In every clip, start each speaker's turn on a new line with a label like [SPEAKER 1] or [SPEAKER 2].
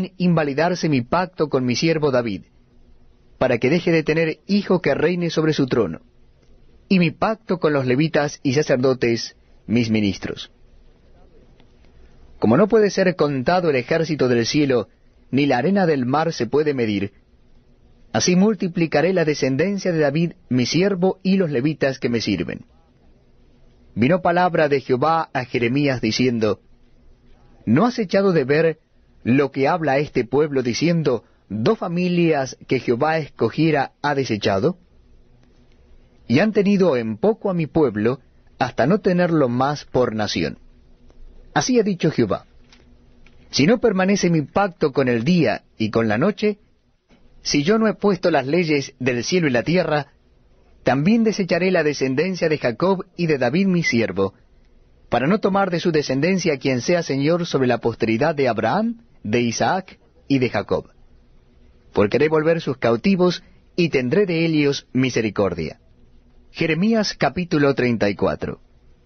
[SPEAKER 1] invalidarse mi pacto con mi siervo David, para que deje de tener hijo que reine sobre su trono, y mi pacto con los levitas y sacerdotes, mis ministros. Como no puede ser contado el ejército del cielo, ni la arena del mar se puede medir, así multiplicaré la descendencia de David, mi siervo, y los levitas que me sirven. Vino palabra de Jehová a Jeremías diciendo, ¿no has echado de ver lo que habla este pueblo diciendo, 2 familias que Jehová escogiera ha desechado? Y han tenido en poco a mi pueblo, hasta no tenerlo más por nación. Así ha dicho Jehová, si no permanece mi pacto con el día y con la noche, si yo no he puesto las leyes del cielo y la tierra, también desecharé la descendencia de Jacob y de David mi siervo, para no tomar de su descendencia quien sea señor sobre la posteridad de Abraham, de Isaac y de Jacob. Porque haré volver sus cautivos y tendré de ellos misericordia. Jeremías capítulo 34.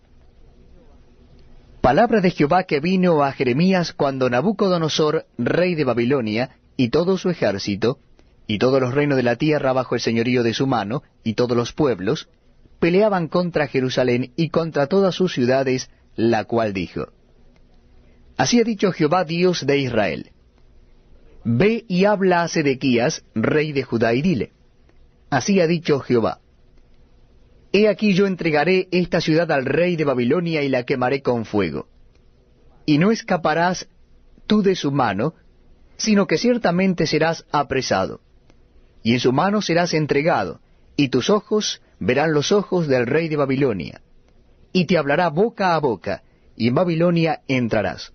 [SPEAKER 1] Palabra de Jehová que vino a Jeremías cuando Nabucodonosor, rey de Babilonia, y todo su ejército, y todos los reinos de la tierra bajo el señorío de su mano, y todos los pueblos, peleaban contra Jerusalén y contra todas sus ciudades, la cual dijo, así ha dicho Jehová Dios de Israel, ve y habla a Sedequías, rey de Judá, y dile, así ha dicho Jehová, he aquí yo entregaré esta ciudad al rey de Babilonia y la quemaré con fuego. Y no escaparás tú de su mano, sino que ciertamente serás apresado. Y en su mano serás entregado, y tus ojos verán los ojos del rey de Babilonia. Y te hablará boca a boca, y en Babilonia entrarás.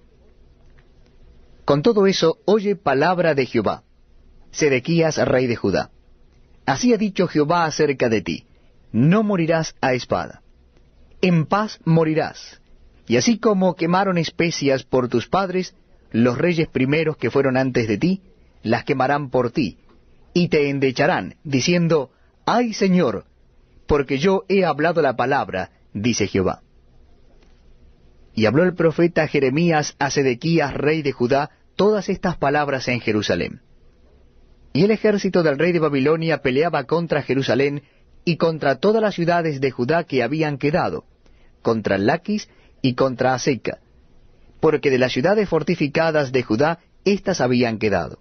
[SPEAKER 1] Con todo eso, oye palabra de Jehová, Sedequías, rey de Judá. Así ha dicho Jehová acerca de ti, no morirás a espada. En paz morirás. Y así como quemaron especias por tus padres, los reyes primeros que fueron antes de ti, las quemarán por ti, y te endecharán, diciendo, ¡ay, Señor! Porque yo he hablado la palabra, dice Jehová. Y habló el profeta Jeremías a Sedequías, rey de Judá, todas estas palabras en Jerusalén. Y el ejército del rey de Babilonia peleaba contra Jerusalén, y contra todas las ciudades de Judá que habían quedado, contra Laquis y contra Aseca, porque de las ciudades fortificadas de Judá éstas habían quedado.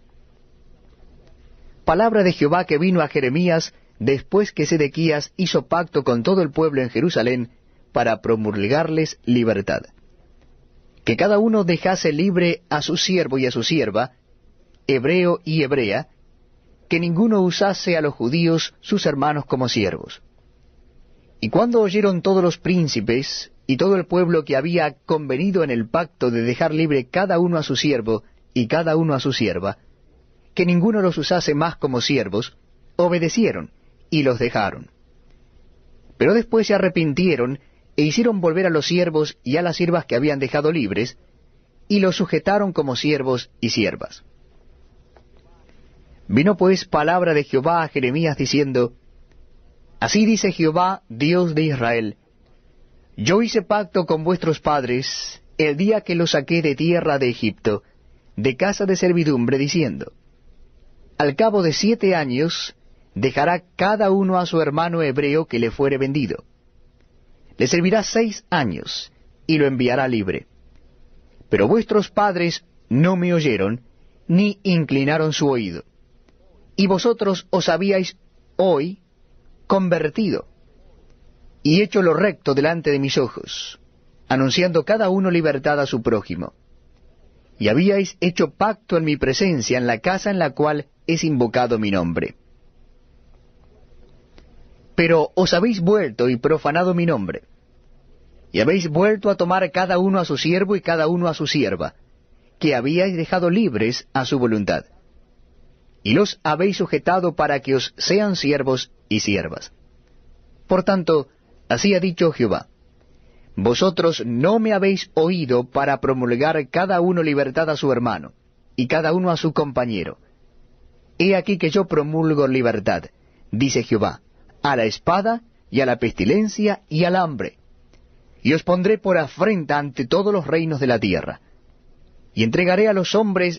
[SPEAKER 1] Palabra de Jehová que vino a Jeremías después que Sedequías hizo pacto con todo el pueblo en Jerusalén para promulgarles libertad. Que cada uno dejase libre a su siervo y a su sierva, hebreo y hebrea, que ninguno usase a los judíos sus hermanos como siervos. Y cuando oyeron todos los príncipes y todo el pueblo que había convenido en el pacto de dejar libre cada uno a su siervo y cada uno a su sierva, que ninguno los usase más como siervos, obedecieron y los dejaron. Pero después se arrepintieron e hicieron volver a los siervos y a las siervas que habían dejado libres, y los sujetaron como siervos y siervas. Vino pues palabra de Jehová a Jeremías diciendo, así dice Jehová, Dios de Israel, yo hice pacto con vuestros padres el día que los saqué de tierra de Egipto, de casa de servidumbre, diciendo, al cabo de 7 años dejará cada uno a su hermano hebreo que le fuere vendido. Le servirá 6 años, y lo enviará libre. Pero vuestros padres no me oyeron, ni inclinaron su oído. Y vosotros os habíais hoy convertido, y hecho lo recto delante de mis ojos, anunciando cada uno libertad a su prójimo. Y habíais hecho pacto en mi presencia en la casa en la cual es invocado mi nombre. Pero os habéis vuelto y profanado mi nombre, y habéis vuelto a tomar cada uno a su siervo y cada uno a su sierva, que habíais dejado libres a su voluntad, y los habéis sujetado para que os sean siervos y siervas. Por tanto, así ha dicho Jehová, vosotros no me habéis oído para promulgar cada uno libertad a su hermano, y cada uno a su compañero. He aquí que yo promulgo libertad, dice Jehová, a la espada, y a la pestilencia, y al hambre. Y os pondré por afrenta ante todos los reinos de la tierra. Y entregaré a los hombres